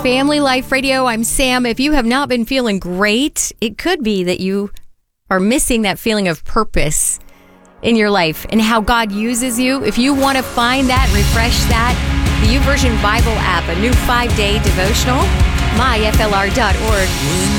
Family Life Radio. I'm Sam. If you have not been feeling great, it could be that you are missing that feeling of purpose in your life and how God uses you. If you want to find that, refresh that, the YouVersion Bible app, a new 5-day devotional, myflr.org.